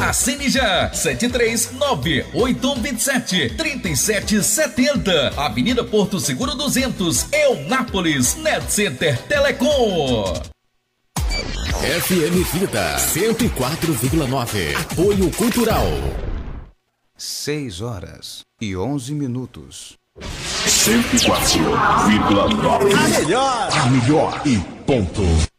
Assine já, 739-8127-3770. Avenida Porto Seguro 200, Eunápolis, Net Center Telecom. FM Vida 104,9. Apoio Cultural. 6h11. 104,9. A melhor e ponto.